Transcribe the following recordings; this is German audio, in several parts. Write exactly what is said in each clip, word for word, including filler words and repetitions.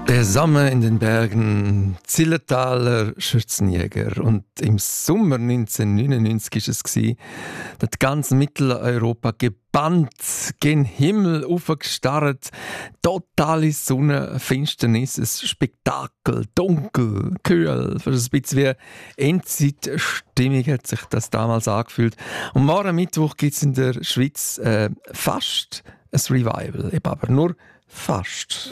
Der Sommer in den Bergen, Zillertaler Schürzenjäger. Und im Sommer neunzehnhundertneunundneunzig war es, dass ganz Mitteleuropa gebannt, gen Himmel aufgestarrt, totale Sonnenfinsternis, ein Spektakel, dunkel, kühl, fast ein bisschen wie Endzeitstimmung hat sich das damals angefühlt. Und morgen Mittwoch gibt es in der Schweiz äh, fast ein Revival, eben aber nur fast.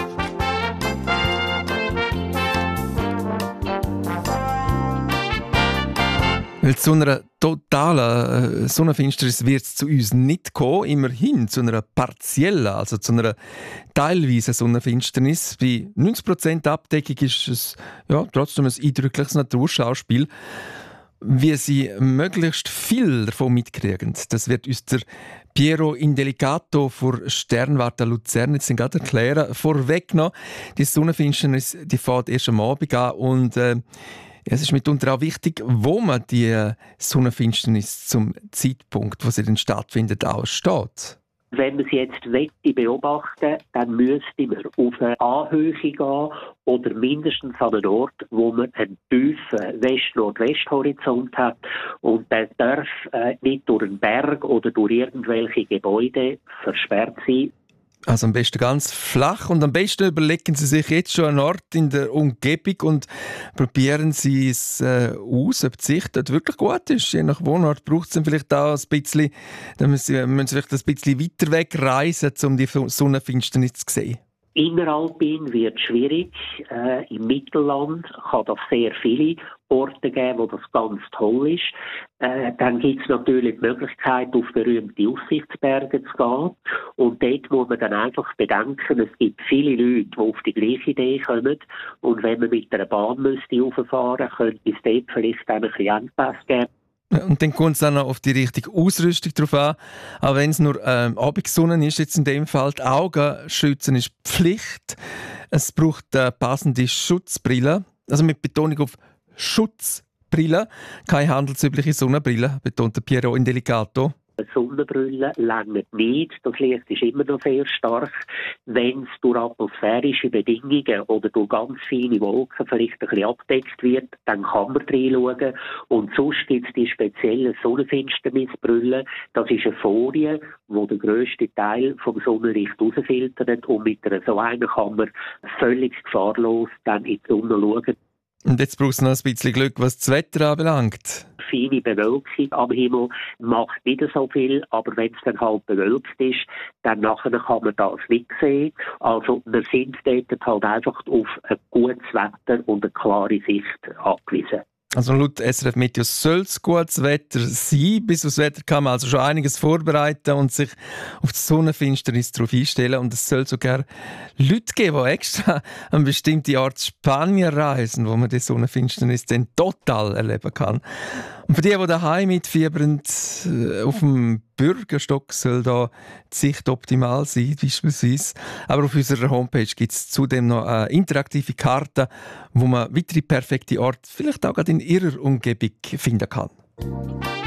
Weil zu einer totalen Sonnenfinsternis wird es zu uns nicht kommen, immerhin zu einer partiellen, also zu einer teilweisen Sonnenfinsternis. Bei neunzig Prozent Abdeckung ist es ja, trotzdem ein eindrückliches Naturschauspiel. Wie Sie möglichst viel davon mitkriegen, das wird uns der Piero Indelicato von Sternwarte Luzern jetzt gerade erklären. Vorweg noch, die Sonnenfinsternis die fährt erst am Abend an und äh, es ist mitunter auch wichtig, wo man die Sonnenfinsternis zum Zeitpunkt, wo sie dann stattfindet, aussteht. Wenn man sie jetzt wette beobachten, dann müsste man auf eine Anhöhe gehen oder mindestens an einen Ort, wo man einen tiefen West-Nordwest-Horizont hat. Und der darf äh, nicht durch einen Berg oder durch irgendwelche Gebäude versperrt sein. Also am besten ganz flach und am besten überlegen Sie sich jetzt schon einen Ort in der Umgebung und probieren Sie es äh, aus, ob die Sicht dort wirklich gut ist. Je nach Wohnort braucht es dann vielleicht auch ein bisschen, dann müssen Sie, müssen Sie vielleicht ein bisschen weiter wegreisen, um die Sonnenfinsternis zu sehen. Inneralpin wird schwierig. Äh, Im Mittelland kann es sehr viele Orte geben, wo das ganz toll ist. Äh, dann gibt es natürlich die Möglichkeit, auf berühmte Aussichtsberge zu gehen. Und dort muss man dann einfach bedenken, es gibt viele Leute, die auf die gleiche Idee kommen. Und wenn man mit einer Bahn müsste rauffahren müsste, könnte es dort vielleicht ein bisschen Engpässe geben. Und dann kommt es dann noch auf die richtige Ausrüstung drauf an. Auch wenn es nur ähm, Abendsonne ist, jetzt in dem Fall, die Augen schützen ist Pflicht. Es braucht äh, passende Schutzbrille, also mit Betonung auf Schutzbrille, keine handelsübliche Sonnenbrille, betont der Piero Indelicato. Sonnenbrille reicht nicht. Das Licht ist immer noch sehr stark. Wenn es durch atmosphärische Bedingungen oder durch ganz feine Wolken vielleicht ein bisschen abgedeckt wird, dann kann man reinschauen. Und sonst gibt es die speziellen Sonnenfinsternisbrille. Das ist eine Folie, die den grössten Teil vom Sonnenlicht rausfiltert. Und mit einer so einer kann man völlig gefahrlos dann in die Sonne schauen. Und jetzt braucht es noch ein bisschen Glück, was das Wetter anbelangt. Feine Bewölkung am Himmel macht nicht so viel, aber wenn es dann halt bewölkt ist, dann nachher kann man das nicht sehen. Also wir sind dort halt einfach auf ein gutes Wetter und eine klare Sicht angewiesen. Also laut S R F Meteo soll es gutes Wetter sein. Bis aufs Wetter kann man also schon einiges vorbereiten und sich auf die Sonnenfinsternis darauf einstellen. Und es soll sogar Leute geben, die extra an eine bestimmte Art Spanien reisen, wo man die Sonnenfinsternis dann total erleben kann. Und für die, die daheim mitfiebern, auf dem Bürgerstock soll da die Sicht optimal sein, beispielsweise. Aber auf unserer Homepage gibt es zudem noch eine interaktive Karte, wo man weitere perfekte Orte vielleicht auch gerade in ihrer Umgebung finden kann.